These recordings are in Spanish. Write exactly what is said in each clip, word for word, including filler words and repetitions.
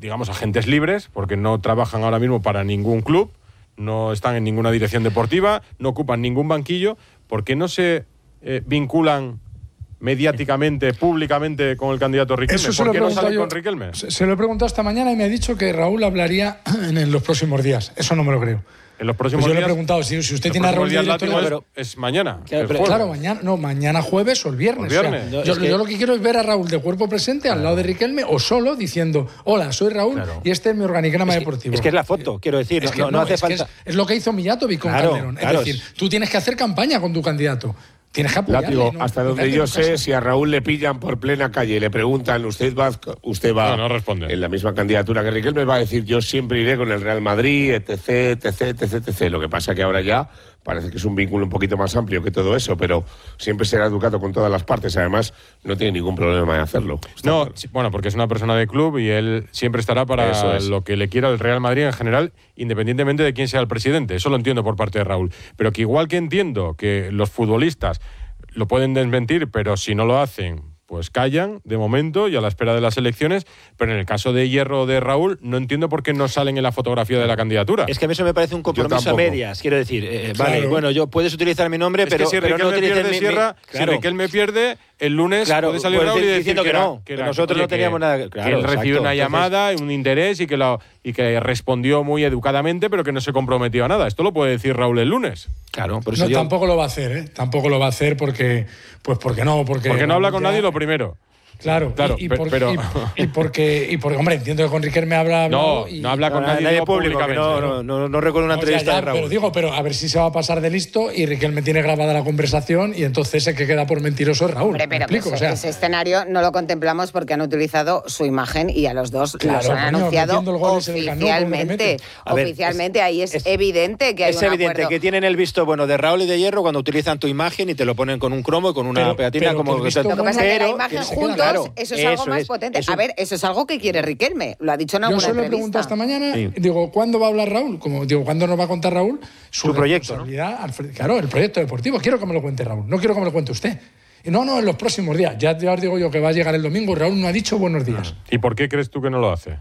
digamos, agentes libres, porque no trabajan ahora mismo para ningún club, no están en ninguna dirección deportiva, no ocupan ningún banquillo. ¿Por qué no se eh, vinculan mediáticamente, públicamente con el candidato Riquelme? Eso ¿Por qué no salen yo, con Riquelme? Se, se lo he preguntado esta mañana y me ha dicho que Raúl hablaría en, en los próximos días. Eso no me lo creo. En los próximos pues yo días, le he preguntado si, si usted tiene a Raúl de director, es, pero es mañana. Claro, pero, claro, mañana, no, mañana jueves o el viernes. El viernes. O sea, no, yo, es que... yo lo que quiero es ver a Raúl de cuerpo presente claro. al lado de Riquelme o solo diciendo, hola, soy Raúl claro. y este es mi organigrama es que, deportivo. Es que es la foto, quiero decir. Es que no, no, no hace es falta. Que es, es lo que hizo Mijatovic con claro, Calderón. Claro, es decir, tú tienes que hacer campaña con tu candidato. Tienes que apoyarle, Látigo, ¿no? hasta donde yo sé, si a Raúl le pillan por plena calle y le preguntan, usted va, usted va no, no responde. en la misma candidatura que Riquelme, va a decir, yo siempre iré con el Real Madrid, etc, etc, etc, etc. Lo que pasa que ahora ya parece que es un vínculo un poquito más amplio que todo eso, pero siempre será educado con todas las partes. Además, no tiene ningún problema en hacerlo. No, claro. Bueno, porque es una persona de club y él siempre estará para es. lo que le quiera el Real Madrid en general, independientemente de quién sea el presidente. Eso lo entiendo por parte de Raúl. Pero que igual que entiendo que los futbolistas lo pueden desmentir, pero si no lo hacen, pues callan de momento y a la espera de las elecciones. Pero en el caso de Hierro o de Raúl, no entiendo por qué no salen en la fotografía de la candidatura. Es que a mí eso me parece un compromiso a medias. Quiero decir, eh, claro. vale, bueno, yo puedes utilizar mi nombre, es pero, que si pero no utilices pierde mi, Sierra, mi, claro. si Riquelme pierde, el lunes claro, puede salir pues Raúl y decir diciendo que, que, no, que, que era, nosotros oye, no teníamos que, nada claro, que él recibió exacto. una llamada, Entonces, un interés y que, lo, y que respondió muy educadamente, pero que no se comprometió a nada. Esto lo puede decir Raúl el lunes. Claro, por eso no, yo... tampoco lo va a hacer, ¿eh? Tampoco lo va a hacer porque, pues porque no, porque, porque no habla con ya... nadie lo primero. Claro, claro y, y, pero, por, pero... y, y porque, y porque, hombre, entiendo que con Riquelme habla. No, y, no habla con no, nadie, nadie público. No, no, no, no recuerdo una entrevista o sea, ya, de Raúl. Pero digo, pero a ver si se va a pasar de listo y Riquelme tiene grabada la conversación y entonces el que queda por mentiroso es Raúl. Hombre, pero explico, ese, o sea, ese escenario no lo contemplamos porque han utilizado su imagen y a los dos claro, los han coño, anunciado oficialmente. No, ver, oficialmente, es, ahí es, es evidente que hay es un evidente acuerdo. que tienen el visto bueno de Raúl y de Hierro cuando utilizan tu imagen y te lo ponen con un cromo y con una pero, pegatina pero como que Lo que pasa es que la imagen juntos, claro, eso es algo más es, potente. Es un... A ver, eso es algo que quiere Riquelme. Lo ha dicho en alguna Yo se lo he entrevista. preguntado esta mañana, sí. digo, ¿cuándo va a hablar Raúl? Como digo, ¿cuándo nos va a contar Raúl su, su proyecto? ¿No? Claro, el proyecto deportivo. Quiero que me lo cuente Raúl, no quiero que me lo cuente usted. Y no, no, en los próximos días. Ya, ya os digo yo que va a llegar el domingo. Raúl no ha dicho buenos días. ¿Y por qué crees tú que no lo hace?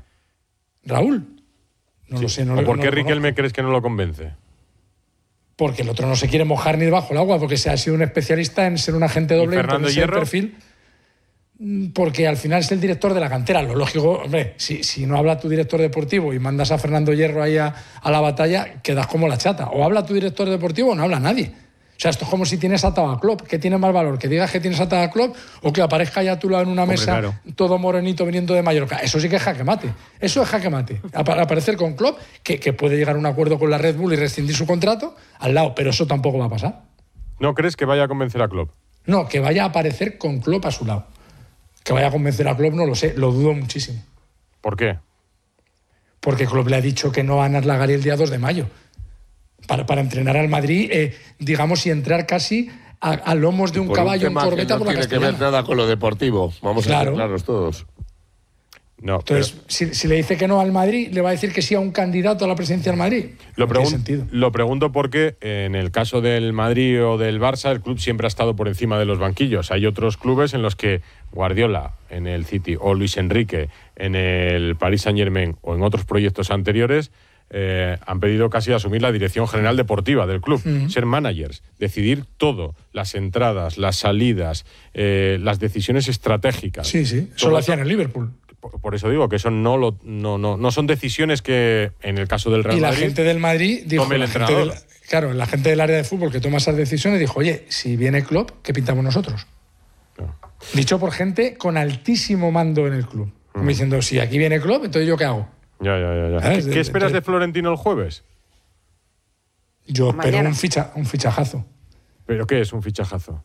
¿Raúl? No sí. lo sé. No ¿O lo, por no qué lo Riquelme conozco. crees que no lo convence? Porque el otro no se quiere mojar ni debajo del agua, porque se ha sido un especialista en ser un agente doble. ¿Y Fernando en Hierro? Perfil, porque al final es el director de la cantera. Lo lógico, hombre, si, si no habla tu director deportivo y mandas a Fernando Hierro ahí a, a la batalla, quedas como la chata. O habla tu director deportivo o no habla nadie. O sea, esto es como si tienes atado a Klopp. ¿Qué tiene más valor? ¿Que digas que tienes atado a Klopp o que aparezca ya tú en una Hombre, mesa claro. todo morenito viniendo de Mallorca? Eso sí que es jaque mate. Eso es jaque mate. Aparecer con Klopp, que, que puede llegar a un acuerdo con la Red Bull y rescindir su contrato, al lado. Pero eso tampoco va a pasar. ¿No crees que vaya a convencer a Klopp? No, que vaya a aparecer con Klopp a su lado. Que vaya a convencer a Klopp no lo sé. Lo dudo muchísimo. ¿Por qué? Porque Klopp le ha dicho que no va a ganar la Gary el día dos de mayo. Para, para entrenar al Madrid, eh, digamos, y entrar casi a, a lomos de un caballo en corbeta por la Castellana. No tiene que ver nada con lo deportivo. Vamos claro. a ser claros todos. No, Entonces, pero... si, si le dice que no al Madrid, le va a decir que sí a un candidato a la presidencia del Madrid. Lo, ¿En qué pregun sentido? lo pregunto porque en el caso del Madrid o del Barça, el club siempre ha estado por encima de los banquillos. Hay otros clubes en los que Guardiola en el City o Luis Enrique en el Paris Saint-Germain o en otros proyectos anteriores eh, han pedido casi asumir la dirección general deportiva del club, uh-huh. ser managers, decidir todo, las entradas, las salidas, eh, las decisiones estratégicas. Sí, sí, eso lo hacían en Liverpool. Por, por eso digo que eso no, lo, no, no, no son decisiones que, en el caso del Real y Madrid... Y la gente del Madrid dijo... Tome el la gente entrenador. del, claro, la gente del área de fútbol que toma esas decisiones dijo, oye, si viene Klopp, ¿qué pintamos nosotros? No. Dicho por gente con altísimo mando en el club. Uh-huh. Como diciendo, si aquí viene Klopp, entonces ¿yo qué hago? Ya, ya, ya. ya. ¿Qué, ¿Qué esperas de Florentino el jueves? Yo espero un, ficha, un fichajazo. ¿Pero qué es un fichajazo?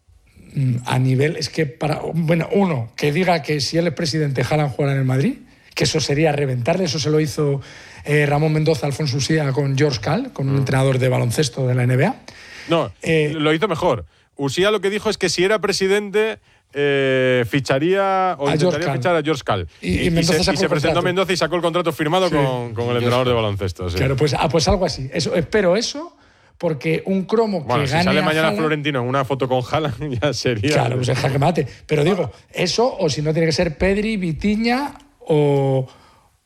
A nivel, es que para, bueno, uno, que diga que si él es presidente, Haaland jugará en el Madrid, que eso sería reventarle, eso se lo hizo eh, Ramón Mendoza, Alfonso Usía con George Cal, con un mm. entrenador de baloncesto de la N B A. No, eh, lo hizo mejor. Usía lo que dijo es que si era presidente... Eh, ficharía o intentaría fichar a George Cal. Y, y, y, y se, y se presentó Mendoza y sacó el contrato firmado sí. con, con el entrenador de baloncesto. Sí. Claro, pues, ah, pues algo así. Eso, espero eso, porque un cromo bueno, que si gane. Si sale mañana Haaland, Florentino en una foto con Haaland, ya sería. Claro, pues es jaque mate. Pero digo, eso, o si no tiene que ser Pedri, Vitinha o.